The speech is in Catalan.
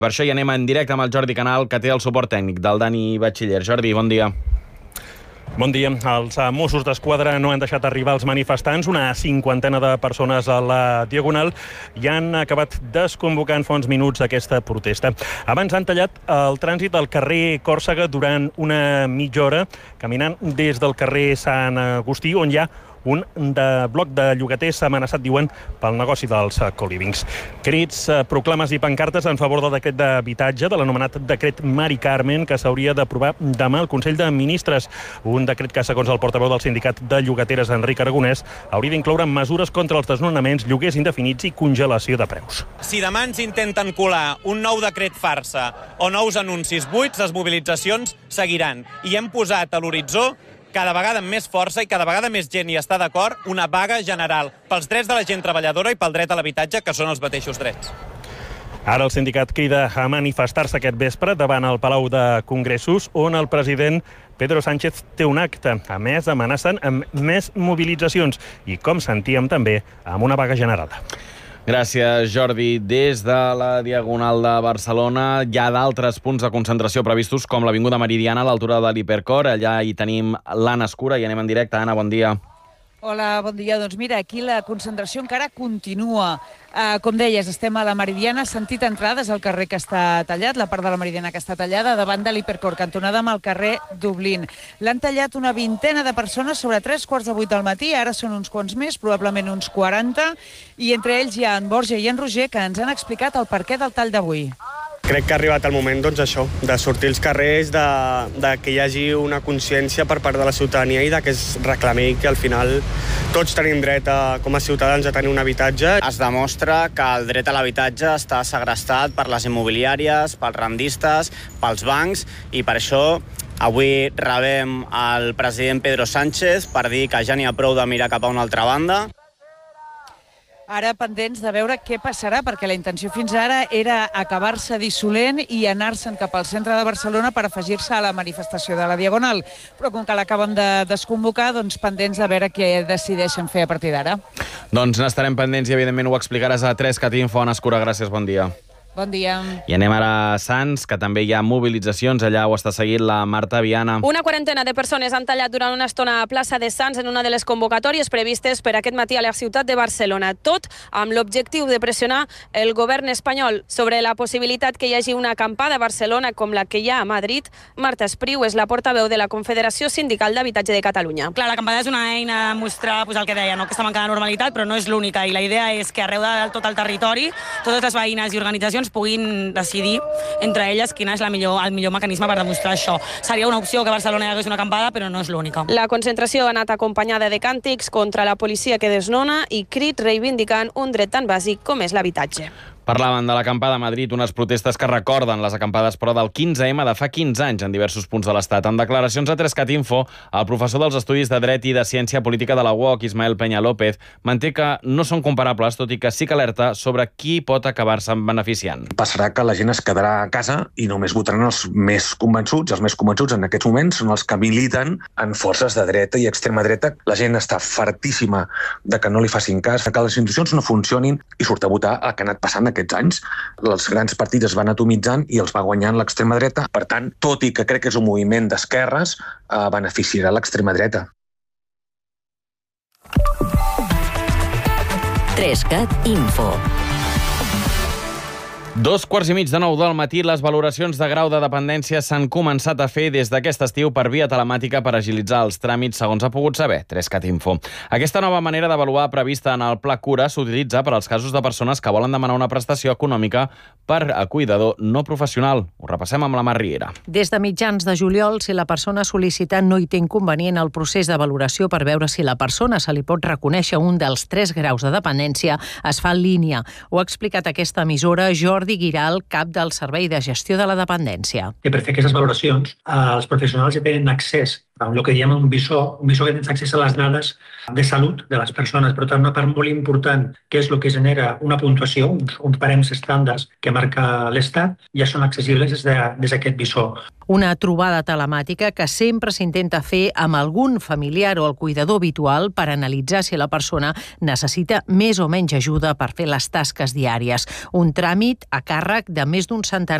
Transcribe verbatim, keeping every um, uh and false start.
Per això hi anem en directe amb el Jordi Canal, que té el suport tècnic del Dani Batxiller. Jordi, bon dia. Bon dia. Els Mossos d'Esquadra no han deixat arribar els manifestants, una cinquantena de persones a la Diagonal, i han acabat desconvocant fa uns minuts aquesta protesta. Abans han tallat el trànsit al carrer Còrsega durant una mitja hora, caminant des del carrer Sant Agustí, on hi ha un de bloc de llogaters amenaçat, diuen, pel negoci dels colivings. Crits, proclames i pancartes en favor del decret d'habitatge, de l'anomenat decret Mari Carmen, que s'hauria d'aprovar demà al Consell de Ministres. Un decret que, segons el portaveu del sindicat de llogateres, Enric Aragonès, hauria d'incloure mesures contra els desnonaments, lloguers indefinits i congelació de preus. Si demà ens intenten colar un nou decret farsa o nous anuncis buits, les mobilitzacions seguiran. I hem posat a l'horitzó, cada vegada amb més força i cada vegada més gent hi està d'acord, una vaga general pels drets de la gent treballadora i pel dret a l'habitatge, que són els mateixos drets. Ara el sindicat crida a manifestar-se aquest vespre davant el Palau de Congressos, on el president Pedro Sánchez té un acte. A més, amenacen amb més mobilitzacions i, com sentíem també, amb una vaga general. Gràcies, Jordi. Des de la Diagonal de Barcelona hi ha d'altres punts de concentració previstos, com l'Avinguda Meridiana a l'altura de l'Hipercor. Allà hi tenim l'Anna Escura i anem en directe. Anna, bon dia. Hola, bon dia. Doncs mira, aquí la concentració encara continua. Uh, com deies, estem a la Meridiana, sentit entrades al carrer que està tallat, la part de la Meridiana que està tallada, davant de l'Hipercor, cantonada amb el carrer Dublín. L'han tallat una vintena de persones sobre tres quarts de vuit del matí, ara són uns quants més, probablement uns quaranta, i entre ells hi ha en Borja i en Roger, que ens han explicat el perquè del tall d'avui. Crec que ha arribat el moment, doncs, això, de sortir als carrers, de, de que hi hagi una consciència per part de la ciutadania i de que es reclami que al final tots tenim dret a, com a ciutadans a tenir un habitatge. Es demostra que el dret a l'habitatge està segrestat per les immobiliàries, pels rendistes, pels bancs, i per això avui rebem el president Pedro Sánchez per dir que ja n'hi ha prou de mirar cap a una altra banda. Ara pendents de veure què passarà, perquè la intenció fins ara era acabar-se dissolent i anar-se'n cap al centre de Barcelona per afegir-se a la manifestació de la Diagonal. Però com que l'acaben de desconvocar, doncs pendents de veure què decideixen fer a partir d'ara. Doncs n'estarem pendents i evidentment ho explicaràs a tres cat info. Anna Escura, gràcies, bon dia. Bon dia. I anem ara a Sants, que també hi ha mobilitzacions. Allà ho està seguint la Marta Viana. Una quarantena de persones han tallat durant una estona a plaça de Sants en una de les convocatòries previstes per aquest matí a la ciutat de Barcelona. Tot amb l'objectiu de pressionar el govern espanyol sobre la possibilitat que hi hagi una acampada a Barcelona com la que hi ha a Madrid. Marta Espriu és la portaveu de la Confederació Sindical d'Habitatge de Catalunya. Clar, l'acampada és una eina de mostrar pues, el que deia, no? Que està mancada de normalitat, però no és l'única. I la idea és que arreu de tot el territori, totes les veïnes i organitzacions puguin decidir entre elles quin és la millor, el millor mecanisme per demostrar això. Seria una opció que a Barcelona hi hagués una acampada, però no és l'única. La concentració ha anat acompanyada de càntics contra la policia que desnona i crits reivindicant un dret tan bàsic com és l'habitatge. Parlaven de l'acampada a Madrid, unes protestes que recorden les acampades, però del quinze eme de fa quinze anys en diversos punts de l'Estat. En declaracions a tres cat info, el professor dels Estudis de Dret i de Ciència Política de la U O C, Ismael Peña López, manté que no són comparables, tot i que sí que alerta sobre qui pot acabar-se beneficiant. Passarà que la gent es quedarà a casa i només votaran els més convençuts. Els més convençuts en aquests moments són els que militen en forces de dreta i extrema dreta. La gent està fartíssima de que no li facin cas, que les institucions no funcionin i surt a votar el que ha anat passant aquests anys. Els grans partits es van atomitzant i els va guanyant l'extrema dreta. Per tant, tot i que crec que és un moviment d'esquerres, eh, beneficiarà l'extrema dreta. tres cat info. Dos quarts i mig de nou del matí, les valoracions de grau de dependència s'han començat a fer des d'aquest estiu per via telemàtica per agilitzar els tràmits, segons ha pogut saber tres cat info. Aquesta nova manera d'avaluar prevista en el Pla Cura s'utilitza per als casos de persones que volen demanar una prestació econòmica per a cuidador no professional. Ho repassem amb la Mar Riera. Des de mitjans de juliol, si la persona sol·licitant no hi té inconvenient el procés de valoració per veure si la persona se li pot reconèixer un dels tres graus de dependència, es fa en línia. Ho ha explicat aquesta emissora Jordi Guiral, cap del Servei de Gestió de la Dependència. Que per fer aquestes valoracions, els professionals ja tenen accés el que diem un visor, un visor que tens accés a les dades de salut de les persones. Per tant, una part molt important, que és el que genera una puntuació, uns, uns barems estàndards que marca l'Estat, ja són accessibles des d'aquest de, visor. Una trobada telemàtica que sempre s'intenta fer amb algun familiar o el cuidador habitual per analitzar si la persona necessita més o menys ajuda per fer les tasques diàries. Un tràmit a càrrec de més d'un centenar